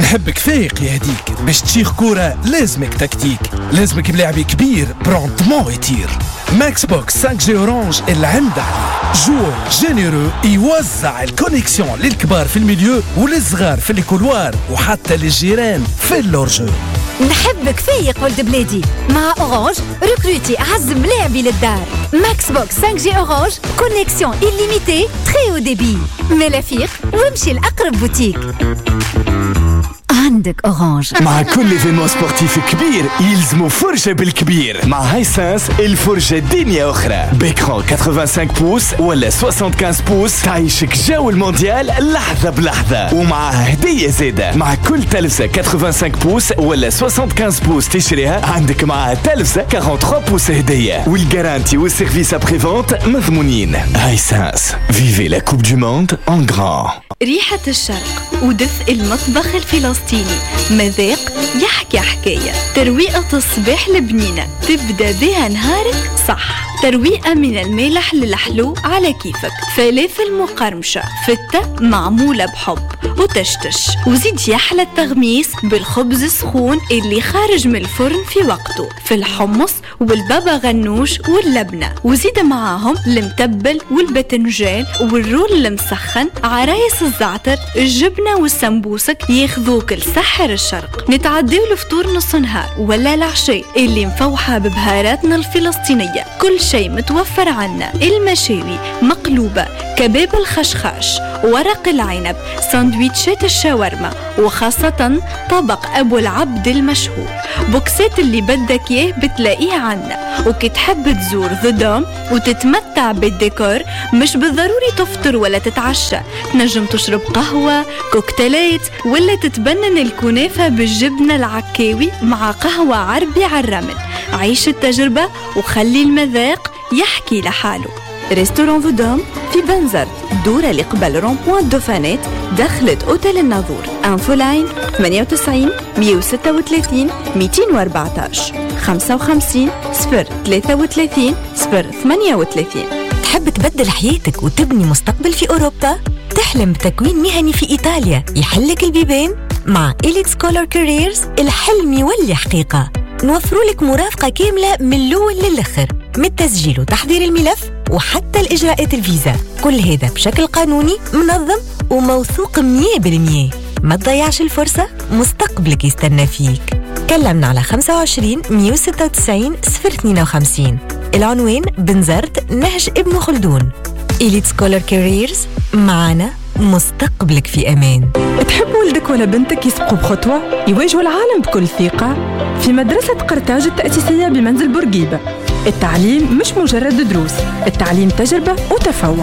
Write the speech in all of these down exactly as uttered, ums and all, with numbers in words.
نحبك فايق يا هديك، باش تشيخ كورة لازمك تكتيك، لازمك بلاعب كبير برونتمون يطير. ماكس بوكس خمسة جي اورانج العمد عليه، جوع جينيرو يوزع الكونيكسيون للكبار في الميليو وللصغار في الكولوار وحتى للجيران في اللورجو. نحبك فايق ولد بلادي، مع اورانج ريكروتي اعز ملاعبي للدار. ماكس بوكس خمسة جي اورانج كونيكسيون إليميتي تري او ديبي. ملافيق وامشي لأقرب بوتيك. عندك اورانج. مع كل ايفينمون سبورتيف كبير يلزمو فرجة بالكبير. مع هايسنس الفرجة دنيا أخرى، بإكران خمسة وثمانين بوس ولا خمسة وخمسين بوس تعيشك جو المونديال لحظة بلحظة، ومعها هدية زادة. مع كل تلفزة خمسة وخمسين بوس ولا خمسة وخمسين بوس تشريها عندك معها تلفزة ثلاثة وأربعين بوس هدية، والجارانتي والسيرفيس ابري فونت مضمونين. هايسنس، فيفي لا كوب دو موند ان غران. ريحة الشرق ودفء المطبخ الفلسطيني، مذاق يحكي حكاية. ترويقة الصباح البنينة تبدأ بها نهارك صح. ترويقة من المالح للحلو على كيفك. فلافل مقرمشة فتة معمولة بحب وتشتش، وزيد يحلى التغميس بالخبز السخون اللي خارج من الفرن في وقته، في الحمص والبابا غنوش واللبنة، وزيد معاهم المتبل والبتنجان والرول المسخن، عرايس الزعتر، الجبنة والسمبوسك ياخذوك لسحر الشرق. نتعديو الفطور نص نهار ولا العشاء اللي مفوحة ببهاراتنا الفلسطينية. كل شيء متوفر عنا، المشاوي مقلوبة، كباب الخشخاش، ورق العنب، ساندويتشات الشاورما، وخاصة طبق أبو العبد المشهور. بوكسات اللي بدك إياه بتلاقيه عنا. وكي تحب تزور ذا دوم وتتمتع بالديكور، مش بالضروري تفطر ولا تتعشى، تنجم تشرب قهوة، كوكتيلات، ولا تتبنن الكنافة بالجبنة العكاوي مع قهوة عربي على الرمل. عيش التجربة وخلي المذاق يحكي لحاله. ريستوران فودوم في بنزرت، دورة اللي قبل رونبوان دوفانات، دخلت أوتيل الناظور. انفو لاين ثمانية وتسعين مية وستة وثلاثين مئتين وأربعة عشر خمسة وخمسين صفر ثلاثة وثلاثين صفر ثمانية وثلاثين. تحب تبدل حياتك وتبني مستقبل في أوروبا؟ تحلم بتكوين مهني في إيطاليا يحلك البيبان؟ مع إليتس سكولر كاريرز الحلم يولي حقيقة. نوفروا لك مرافقة كاملة من الأول للآخر، من التسجيل وتحضير الملف وحتى الإجراءات الفيزا. كل هذا بشكل قانوني منظم وموثوق مية بالمية. ما تضيعش الفرصة، مستقبلك يستنى فيك. كلمنا على خمسة وعشرين مية وستة وتسعين صفر اثنين وخمسين. العنوان بنزرت نهج ابن خلدون. إليت سكولر كاريرز، معنا مستقبلك في أمان. تحب ولدك ولا بنتك يسبقوا بخطوة يواجهوا العالم بكل ثقة؟ في مدرسة قرطاج التأسيسية بمنزل بورقيبة، التعليم مش مجرد دروس، التعليم تجربة وتفوق.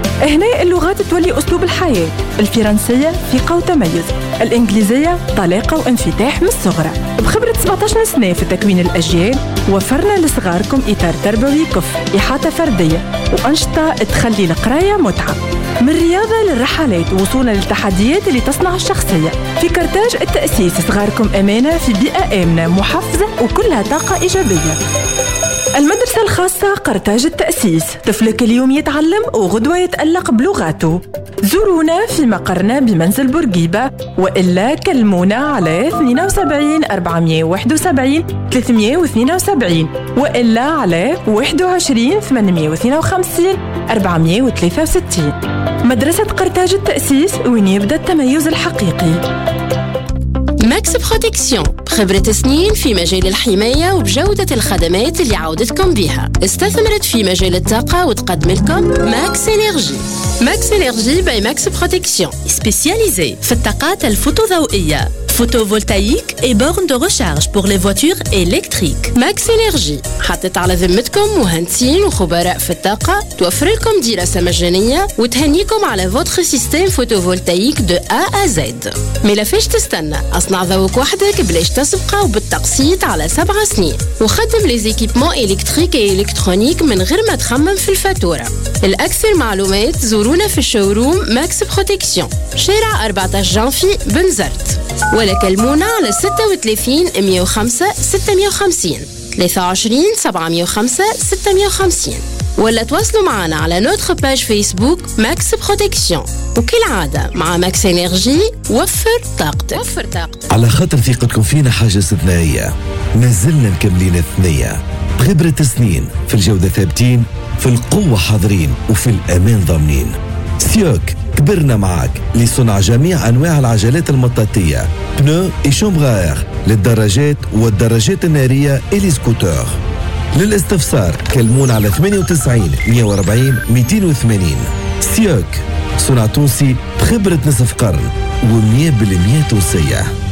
هنا اللغات تولي أسلوب الحياة، الفرنسية ثقة وتميز، الإنجليزية طلاقة وانفتاح من الصغرى. بخبرة سبعة عشر سنة في تكوين الأجيال، وفرنا لصغاركم إطار تربوي كفء، إحاطة فردية وأنشطة تخلي القراية متعة. من الرياضة للرحلات وصولا للتحديات اللي تصنع الشخصية. في قرطاج التأسيس صغاركم أمانة في بيئة آمنة محفزة وكلها طاقة إيجابية. المدرسة الخاصة قرطاج التأسيس، طفلك اليوم يتعلم وغدوة يتألق بلغاته. زورونا في مقرنا بمنزل بورقيبة، وإلا كلمونا على اثنين وسبعين أربعمية وواحد وسبعين ثلاثمية واثنين وسبعين، وإلا على واحد وعشرين ثمانمية واثنين وخمسين أربعمية وثلاثة وستين. مدرسة قرطاج التأسيس، وين يبدأ التميز الحقيقي. ماكس بروتكسيون، خبرة سنين في مجال الحماية وبجودة الخدمات اللي عودتكم بها. استثمرت في مجال الطاقة وتقدم لكم ماكس إنرجي. ماكس إنرجي باي ماكس بروتكسيون، سبيسياليزي في الطاقات الفوتوضوئية، photovoltaïque et bornes de recharge pour les voitures électriques. ماكس إنرجي حطت على ذمتكم مهندسين وخبراء في الطاقة، توفر لكم دراسة مجانية وتهنيكم على فوتر سيستم فوتوفولتايك دو A à Z. ملافاش تستنى، أصنع ذوق وحدك بلاش تسبقه وبالتقسيط على سبع سنين، وخدم لي زيكيبمون إلكتريك و إلكترونيك من غير ما تخمم في الفاتورة. الأكثر معلومات زورونا في الشوروم ماكس بروتكسيون، شارع أربعة عشر جانفي بنزرت، ولا كلمونا على ستة وثلاثين مية وخمسة ستمية وخمسين ثلاثة وعشرين سبعمية وخمسة ستمية وخمسين. ولا تواصلوا معنا على نوتخ باج فيسبوك ماكس بروتكسيون. وكالعادة مع ماكس انرجي وفر طاقتك. وفر طاقتك. على خاطر ثقتكم فينا حاجة استثنائية، ما زلنا مكملين الثنية بخبرة سنين، في الجودة ثابتين، في القوة حاضرين، وفي الأمان ضامنين. سيوك كبرنا معاك لصنع جميع أنواع العجلات المطاطية، بنو إي شومبغ للدراجات والدراجات النارية إلي سكوتر. للاستفسار كلمون على ثمانية وتسعين مية وأربعين مئتين وثمانين. سيوك صنع تونسي بخبرة نصف قرن ومية بالمية تونسية.